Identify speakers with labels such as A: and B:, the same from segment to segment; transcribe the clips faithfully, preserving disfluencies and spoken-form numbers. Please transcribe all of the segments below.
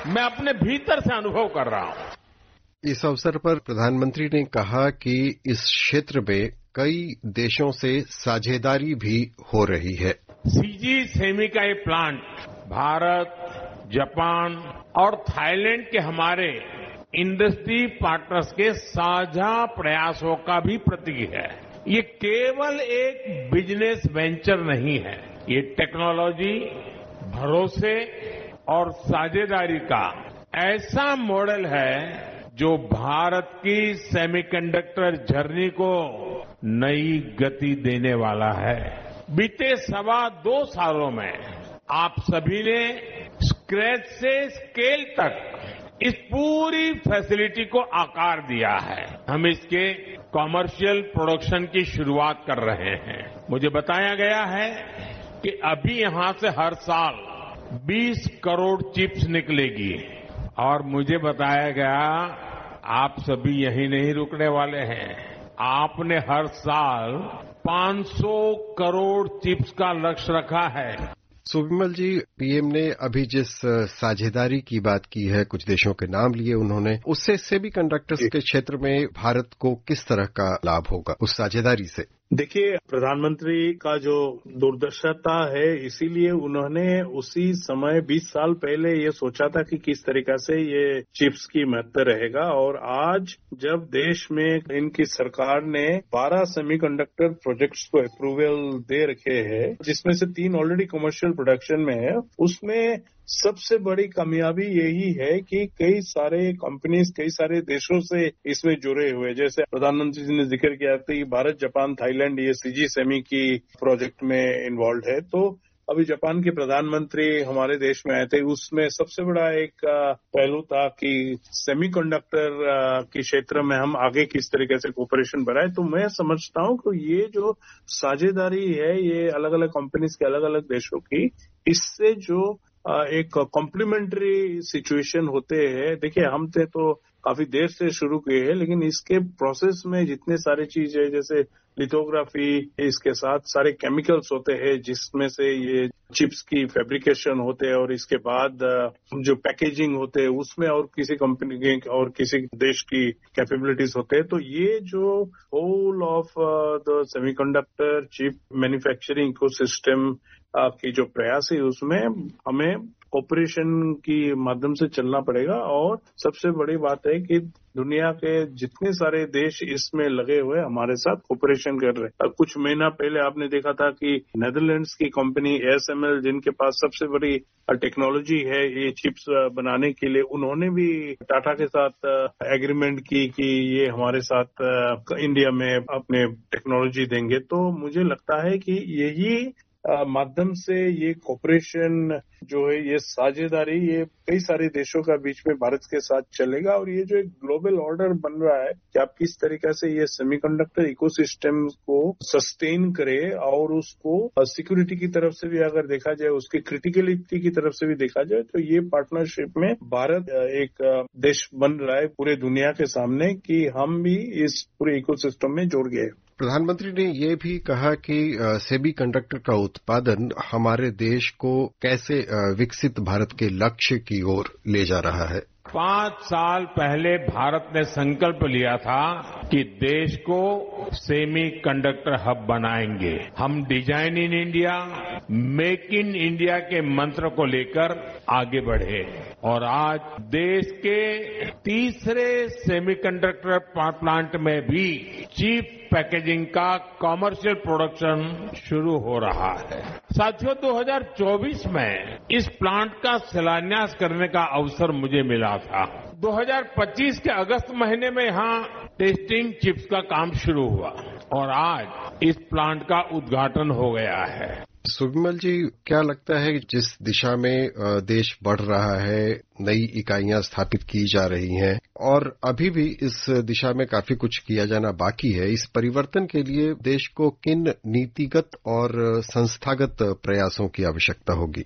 A: मैं अपने भीतर से अनुभव कर रहा हूं।
B: इस अवसर पर प्रधानमंत्री ने कहा कि इस क्षेत्र में कई देशों से साझेदारी भी हो रही है।
A: सीजी सेमी का ये प्लांट भारत, जापान और थाईलैंड के हमारे इंडस्ट्री पार्टनर्स के साझा प्रयासों का भी प्रतीक है। ये केवल एक बिजनेस वेंचर नहीं है, ये टेक्नोलॉजी, भरोसे और साझेदारी का ऐसा मॉडल है जो भारत की सेमीकंडक्टर जर्नी को नई गति देने वाला है। बीते सवा दो सालों में आप सभी ने स्क्रैच से स्केल तक इस पूरी फैसिलिटी को आकार दिया है। हम इसके कॉमर्शियल प्रोडक्शन की शुरुआत कर रहे हैं। मुझे बताया गया है कि अभी यहां से हर साल बीस करोड़ चिप्स निकलेगी और मुझे बताया गया आप सभी यहीं नहीं रुकने वाले हैं। आपने हर साल पाँच सौ करोड़ चिप्स का लक्ष्य रखा है।
B: सुविमल जी, पीएम ने अभी जिस साझेदारी की बात की है, कुछ देशों के नाम लिए उन्होंने, उससे सेमीकंडक्टर्स के क्षेत्र में भारत को किस तरह का लाभ होगा उस साझेदारी से?
C: देखिए, प्रधानमंत्री का जो दूरदर्शिता है, इसीलिए उन्होंने उसी समय बीस साल पहले ये सोचा था कि किस तरीका से ये चिप्स की महत्व रहेगा। और आज जब देश में इनकी सरकार ने बारह सेमीकंडक्टर प्रोजेक्ट्स को अप्रूवल दे रखे हैं, जिसमें से तीन ऑलरेडी कमर्शियल प्रोडक्शन में है, उसमें सबसे बड़ी कामयाबी यही है कि कई सारे कंपनीज कई सारे देशों से इसमें जुड़े हुए, जैसे प्रधानमंत्री जी ने जिक्र किया था कि भारत, जापान, थाईलैंड ये सीजी सेमी की प्रोजेक्ट में इन्वॉल्व है। तो अभी जापान के प्रधानमंत्री हमारे देश में आए थे, उसमें सबसे बड़ा एक पहलू था कि सेमीकंडक्टर के क्षेत्र में हम आगे किस तरीके से कोऑपरेशन बढ़ाए। तो मैं समझता हूं कि ये जो साझेदारी है, ये अलग अलग कंपनीज के अलग अलग देशों की, इससे जो एक कॉम्प्लीमेंट्री सिचुएशन होते हैं। देखिए, हम थे तो काफी देर से शुरू किए हैं, लेकिन इसके प्रोसेस में जितने सारे चीज है, जैसे लिथोग्राफी, इसके साथ सारे केमिकल्स होते हैं जिसमें से ये चिप्स की फैब्रिकेशन होते हैं, और इसके बाद जो पैकेजिंग होते हैं उसमें और किसी कंपनी के और किसी देश की कैपेबिलिटीज होते हैं। तो ये जो whole of the semiconductor chip manufacturing ecosystem की जो प्रयास है, उसमें हमें ऑपरेशन की माध्यम से चलना पड़ेगा। और सबसे बड़ी बात है कि दुनिया के जितने सारे देश इसमें लगे हुए हमारे साथ ऑपरेशन कर रहे हैं। कुछ महीना पहले आपने देखा था कि नेदरलैंड्स की कंपनी एएसएमएल, जिनके पास सबसे बड़ी टेक्नोलॉजी है ये चिप्स बनाने के लिए, उन्होंने भी टाटा के साथ एग्रीमेंट की कि ये हमारे साथ इंडिया में अपने टेक्नोलॉजी देंगे। तो मुझे लगता है कि यही माध्यम से ये कोऑपरेशन जो है, ये साझेदारी, ये कई सारे देशों का बीच में भारत के साथ चलेगा। और ये जो एक ग्लोबल ऑर्डर बन रहा है कि आप किस तरीके से ये सेमीकंडक्टर इकोसिस्टम को सस्टेन करे, और उसको सिक्योरिटी की तरफ से भी अगर देखा जाए, उसकी क्रिटिकलिटी की तरफ से भी देखा जाए, तो ये पार्टनरशिप में भारत एक देश बन रहा है पूरे दुनिया के सामने कि हम भी इस पूरे इकोसिस्टम में जुड़ गए।
B: प्रधानमंत्री ने ये भी कहा कि सेमीकंडक्टर का उत्पादन हमारे देश को कैसे विकसित भारत के लक्ष्य की ओर ले जा रहा है।
A: पांच साल पहले भारत ने संकल्प लिया था कि देश को सेमी कंडक्टर हब बनाएंगे। हम design in India, make in India के मंत्र को लेकर आगे बढ़े, और आज देश के तीसरे सेमीकंडक्टर प्लांट में भी चिप पैकेजिंग का कॉमर्शियल प्रोडक्शन शुरू हो रहा है। साथियों, दो हज़ार चौबीस में इस प्लांट का शिलान्यास करने का अवसर मुझे मिला था। दो हज़ार पच्चीस के अगस्त महीने में यहां टेस्टिंग चिप्स का काम शुरू हुआ, और आज इस प्लांट का उद्घाटन हो गया है।
B: सुविमल जी, क्या लगता है कि जिस दिशा में देश बढ़ रहा है, नई इकाइयां स्थापित की जा रही हैं, और अभी भी इस दिशा में काफी कुछ किया जाना बाकी है, इस परिवर्तन के लिए देश को किन नीतिगत और संस्थागत प्रयासों की आवश्यकता होगी?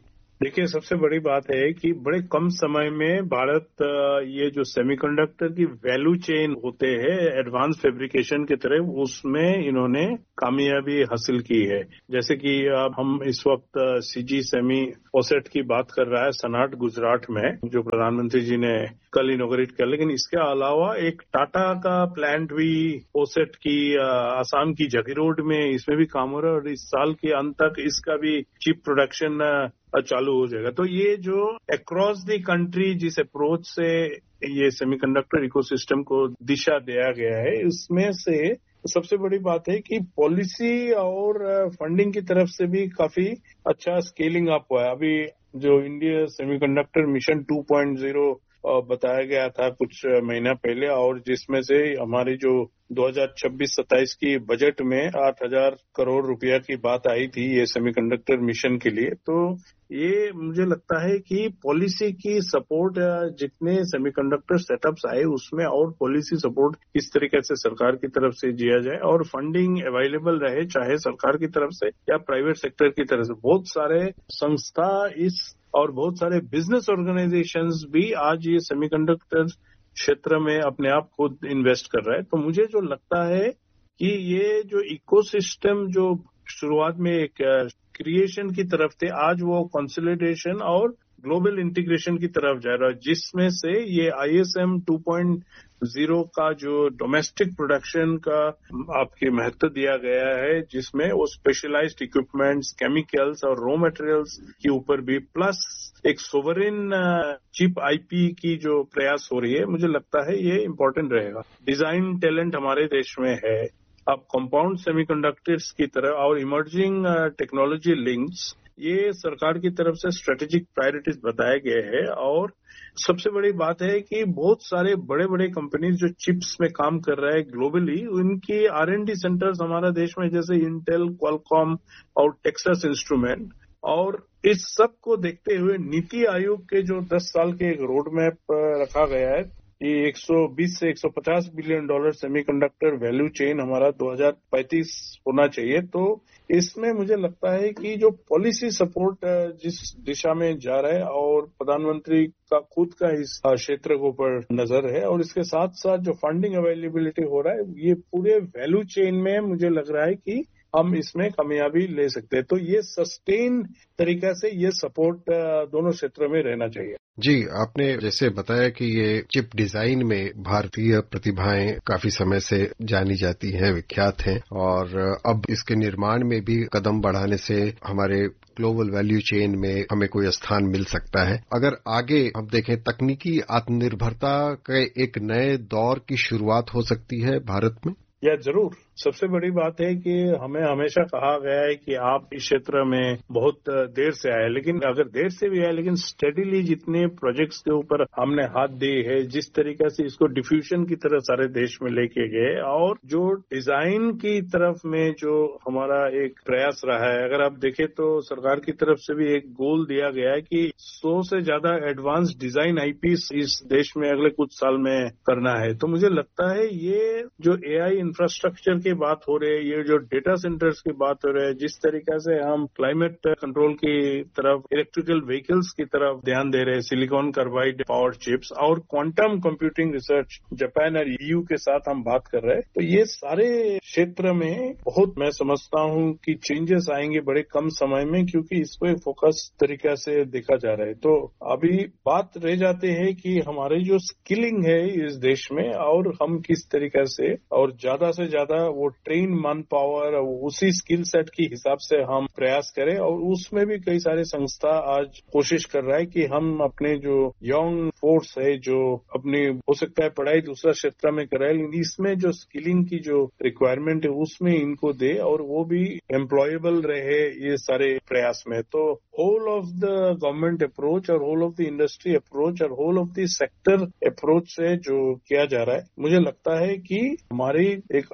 C: देखिए, सबसे बड़ी बात है कि बड़े कम समय में भारत ये जो सेमीकंडक्टर की वैल्यू चेन होते हैं एडवांस फैब्रिकेशन की तरफ, उसमें इन्होंने कामयाबी हासिल की है। जैसे कि अब हम इस वक्त सीजी सेमी ओसेट की बात कर रहा है सनाट गुजरात में, जो प्रधानमंत्री जी ने कल इनोग्रेट किया। लेकिन इसके अलावा एक टाटा का प्लांट भी ओसेट की आसाम की जगीरोड में, इसमें भी काम हो रहा है और इस साल के अंत तक इसका भी चिप प्रोडक्शन चालू हो जाएगा। तो ये जो अक्रॉस द कंट्री जिस अप्रोच से ये सेमीकंडक्टर इकोसिस्टम को दिशा दिया गया है, इसमें से सबसे बड़ी बात है कि पॉलिसी और फंडिंग की तरफ से भी काफी अच्छा स्केलिंग अप हुआ है। अभी जो India semiconductor mission two point zero बताया गया था कुछ महीना पहले, और जिसमें से हमारी जो दो हज़ार छब्बीस सत्ताईस की बजट में आठ हजार करोड़ रुपया की बात आई थी ये सेमीकंडक्टर मिशन के लिए। तो ये मुझे लगता है कि पॉलिसी की सपोर्ट, जितने सेमीकंडक्टर सेटअप्स आए उसमें और पॉलिसी सपोर्ट किस तरीके से सरकार की तरफ से दिया जाए और फंडिंग अवेलेबल रहे, चाहे सरकार की तरफ से या प्राइवेट सेक्टर की तरफ से। बहुत सारे संस्था इस और बहुत सारे बिजनेस ऑर्गेनाइजेशंस भी आज ये सेमीकंडक्टर क्षेत्र में अपने आप खुद इन्वेस्ट कर रहा है। तो मुझे जो लगता है कि ये जो इकोसिस्टम जो शुरुआत में एक क्रिएशन की तरफ थे, आज वो कंसोलिडेशन और ग्लोबल इंटीग्रेशन की तरफ जा रहा है, जिसमें से ये आईएसएम टू पॉइंट ज़ीरो का जो डोमेस्टिक प्रोडक्शन का आपके महत्व दिया गया है, जिसमें वो स्पेशलाइज्ड इक्विपमेंट्स, केमिकल्स और रॉ मटेरियल्स के ऊपर भी, प्लस एक सोवरेन चिप आईपी की जो प्रयास हो रही है, मुझे लगता है ये इम्पोर्टेंट रहेगा। डिजाइन टैलेंट हमारे देश में है। अब कंपाउंड सेमीकंडक्टर्स की तरह और इमर्जिंग टेक्नोलॉजी लिंक्स, ये सरकार की तरफ से स्ट्रेटेजिक प्रायोरिटीज बताए गए हैं। और सबसे बड़ी बात है कि बहुत सारे बड़े बड़े कंपनीज जो चिप्स में काम कर रहे हैं ग्लोबली, उनकी आर एंड डी सेंटर्स हमारा देश में, जैसे इंटेल, क्वालकॉम और टेक्सास इंस्ट्रूमेंट, और इस सब को देखते हुए नीति आयोग के जो दस साल के एक रोड मैप रखा गया है, ये एक सौ बीस से एक सौ पचास billion dollar semiconductor value chain हमारा दो हज़ार पैंतीस होना चाहिए। तो इसमें मुझे लगता है कि जो पॉलिसी सपोर्ट जिस दिशा में जा रहा है और प्रधानमंत्री का खुद का इस क्षेत्र के ऊपर नजर है, और इसके साथ साथ जो फंडिंग अवेलेबिलिटी हो रहा है, ये पूरे वैल्यू चेन में मुझे लग रहा है कि हम इसमें कामयाबी ले सकते हैं। तो ये सस्टेन तरीका से ये सपोर्ट दोनों क्षेत्रों में रहना चाहिए।
B: जी, आपने जैसे बताया कि ये चिप डिजाइन में भारतीय प्रतिभाएं काफी समय से जानी जाती हैं, विख्यात हैं, और अब इसके निर्माण में भी कदम बढ़ाने से हमारे ग्लोबल वैल्यू चेन में हमें कोई स्थान मिल सकता है। अगर आगे हम देखें, तकनीकी आत्मनिर्भरता के एक नए दौर की शुरुआत हो सकती है भारत में।
C: या जरूर। सबसे बड़ी बात है कि हमें हमेशा कहा गया है कि आप इस क्षेत्र में बहुत देर से आए, लेकिन अगर देर से भी आए, लेकिन स्टेडीली जितने प्रोजेक्ट्स के ऊपर हमने हाथ दिए है, जिस तरीके से इसको डिफ्यूजन की तरह सारे देश में लेके गए, और जो डिजाइन की तरफ में जो हमारा एक प्रयास रहा है, अगर आप देखें तो सरकार की तरफ से भी एक गोल दिया गया है कि सौ से ज्यादा एडवांस डिजाइन आईपीस इस देश में अगले कुछ साल में करना है। तो मुझे लगता है ये जो एआई इंफ्रास्ट्रक्चर की बात हो रही है, ये जो डेटा सेंटर्स की बात हो रही है, जिस तरीके से हम क्लाइमेट कंट्रोल की तरफ, इलेक्ट्रिकल व्हीकल्स की तरफ ध्यान दे रहे हैं, सिलिकॉन कार्बाइड पावर चिप्स और क्वांटम कंप्यूटिंग रिसर्च जापान और ईयू के साथ हम बात कर रहे हैं, तो ये सारे क्षेत्र में बहुत मैं समझता हूं कि चेंजेस आएंगे बड़े कम समय में, क्योंकि इसको एक फोकस तरीका से देखा जा रहा है। तो अभी बात रह जाते हैं कि हमारी जो स्किलिंग है इस देश में, और हम किस तरीके से और ज्यादा से ज्यादा वो ट्रेन मैन पावर उसी स्किल सेट की हिसाब से हम प्रयास करें। और उसमें भी कई सारे संस्था आज कोशिश कर रहा है कि हम अपने जो यंग फोर्स है, जो अपनी हो सकता है पढ़ाई दूसरा क्षेत्र में कराए, लेकिन इसमें जो स्किलिंग की जो रिक्वायरमेंट है उसमें इनको दे और वो भी एम्प्लॉयबल रहे, ये सारे प्रयास में। तो whole of the government approach और whole of the industry approach और whole of the sector approach से जो किया जा रहा है, मुझे लगता है कि हमारी एक अर्ली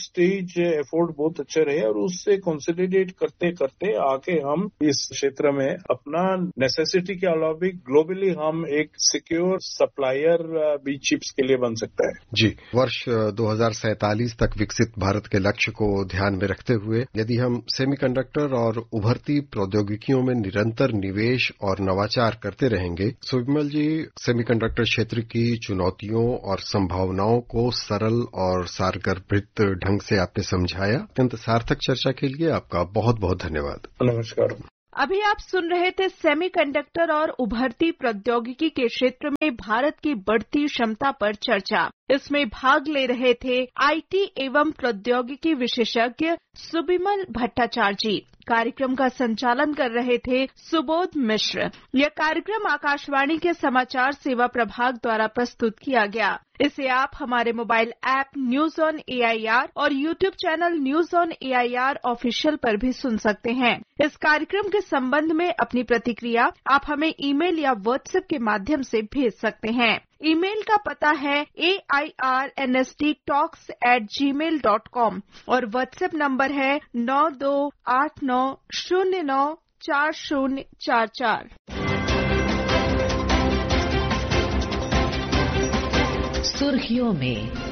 C: स्टेज एफोर्ट बहुत अच्छे रहे और उससे कंसोलिडेट करते करते आके हम इस क्षेत्र में अपना नेसेसिटी के अलावा भी ग्लोबली हम एक सिक्योर सप्लायर भी चिप्स के लिए बन सकता है।
B: जी, वर्ष दो हज़ार सैंतालीस तक विकसित भारत के लक्ष्य को ध्यान में रखते हुए यदि हम सेमीकंडक्टर और उभरती प्रौद्योगिकियों में निरंतर निवेश और नवाचार करते रहेंगे। सुविमल जी, सेमीकंडक्टर क्षेत्र की चुनौतियों और संभावनाओं को सरल और सारगर्भित ढंग से आपने समझाया। अत्यंत सार्थक चर्चा के लिए आपका बहुत बहुत धन्यवाद।
C: नमस्कार।
D: अभी आप सुन रहे थे सेमीकंडक्टर और उभरती प्रौद्योगिकी के क्षेत्र में भारत की बढ़ती क्षमता पर चर्चा। इसमें भाग ले रहे थे आईटी एवं प्रौद्योगिकी विशेषज्ञ सुबिमल भट्टाचार्य जी। कार्यक्रम का संचालन कर रहे थे सुबोध मिश्र। यह कार्यक्रम आकाशवाणी के समाचार सेवा प्रभाग द्वारा प्रस्तुत किया गया। इसे आप हमारे mobile app news on AIR और YouTube channel news on AIR official पर भी सुन सकते हैं। इस कार्यक्रम के संबंध में अपनी प्रतिक्रिया आप हमें ईमेल या व्हाट्सएप के माध्यम से भेज सकते हैं। ईमेल का पता है ए I R N S T talks eight ji mail dot com और व्हाट्सएप नंबर है नौ दो आठ नौ शून्य नौ चार शून्य चार चार।
E: सुर्खियों में